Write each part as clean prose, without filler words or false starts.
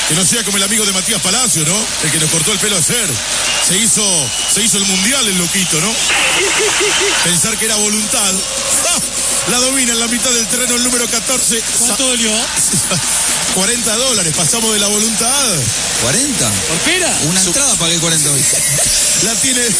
Que no sea como el amigo de Matías Palacio, ¿no? El que nos cortó el pelo ayer. Se hizo el mundial el loquito, ¿no? Pensar que era voluntad. ¡Ah! La domina en la mitad del terreno el número 14. ¿Cuánto dolió? $40. Pasamos de la voluntad. ¿40? ¿Por pera? Una entrada pagué 40 hoy. La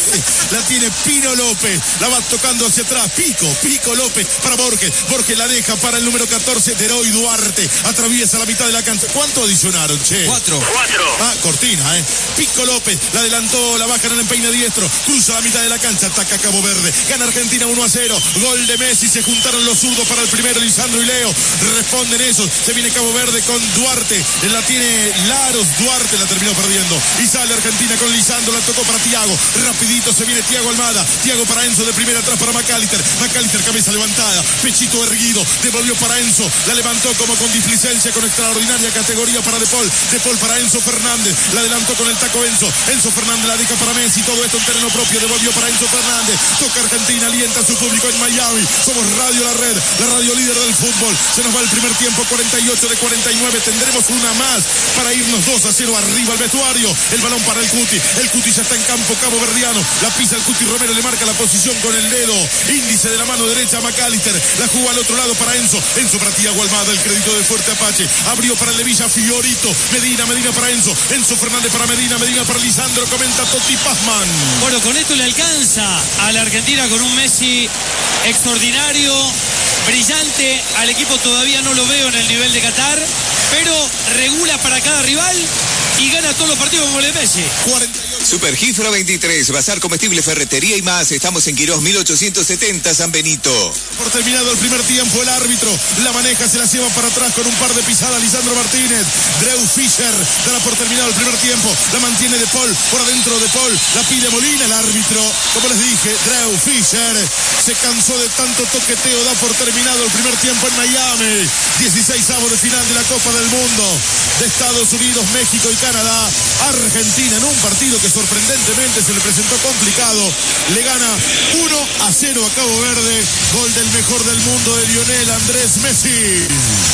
tiene Pino López. La va tocando hacia atrás. Pico López para Borges. Borges la deja para el número 14, Deroy Duarte. Atraviesa la mitad de la cancha. ¿Cuánto adicionaron, che? 4. Ah, cortina, Pico López la adelantó, la baja en el empeine diestro. Cruza la mitad de la cancha. Ataca Cabo Verde. Gana Argentina 1-0. Gol de Messi. Se juntaron los zurdos para el primero, Lisandro y Leo. Responden esos. Se viene Cabo Verde con Duarte. La tiene Laros. Duarte la terminó perdiendo. Y sale Argentina con Lisandro. La tocó para Thiago. Rapidito se viene Thiago Almada. Thiago para Enzo de primera atrás para McAllister. McAllister cabeza levantada. Pechito erguido. Devolvió para Enzo. La levantó como con displicencia, con extraordinaria categoría para De Paul. De Paul para Enzo Fernández. La adelantó con el taco Enzo. Enzo Fernández la deja para Messi. Todo esto en terreno propio. Devolvió para Enzo Fernández. Toca Argentina. Alienta a su público en Miami. Somos Radio La Red. La radio líder del fútbol. Se nos va el primer tiempo. 48 de 49. Tendremos una más para irnos 2-0 arriba al vestuario. El balón para el Cuti. El Cuti ya está en campo caboverdiano. La pisa el Cuti Romero. Le marca la posición con el dedo índice de la mano derecha a McAllister. La jugó al otro lado para Enzo. Enzo para Thiago Almada. El crédito de Fuerte Apache. Abrió para el Levilla Fiorito. Medina para Enzo. Enzo Fernández para Medina para Lisandro. Comenta Totti Pazman. Bueno, con esto le alcanza a la Argentina con un Messi extraordinario, brillante. Al equipo todavía no lo veo en el nivel de Qatar, pero regula para cada rival y gana todos los partidos con goles de Messi. 48. Super Gifra 23, Bazar Comestible, Ferretería y más. Estamos en Quirós 1870, San Benito. Por terminado el primer tiempo, el árbitro la maneja, se la lleva para atrás con un par de pisadas Lisandro Martínez. Drew Fischer dará por terminado el primer tiempo. La mantiene De Paul, por adentro De Paul. La pide Molina, el árbitro. Como les dije, Drew Fischer se cansó de tanto toqueteo. Da por terminado el primer tiempo en Miami. 16avos de final de la Copa del Mundo de Estados Unidos, México y Canadá. Argentina en un partido que sorprendentemente se le presentó complicado. Le gana 1-0 a Cabo Verde. Gol del mejor del mundo de Lionel Andrés Messi.